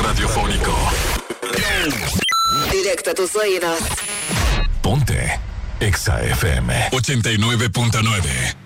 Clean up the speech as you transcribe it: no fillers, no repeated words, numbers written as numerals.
radiofónico. Directo a tus oídos. Ponte Exa FM 89.9.